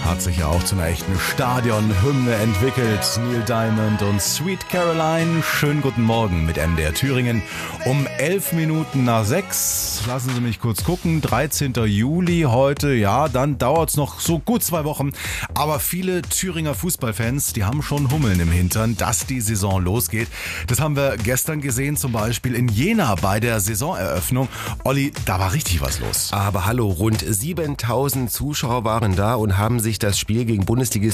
hat sich ja auch zu einer echten Stadionhymne entwickelt. Neil Diamond und Sweet Caroline. Schönen guten Morgen mit MDR Thüringen. Um 6:11. Lassen Sie mich kurz gucken. 13. Juli heute. Ja, dann dauert es noch so gut 2 Wochen. Aber viele Thüringer Fußballfans, die haben schon Hummeln im Hintern, dass die Saison losgeht. Das haben wir gestern gesehen, zum Beispiel in Jena bei der Saisoneröffnung. Olli, da war richtig was los. Aber hallo, rund 7.000 Zuschauer waren da und haben sich das Spiel gegen Bundesligist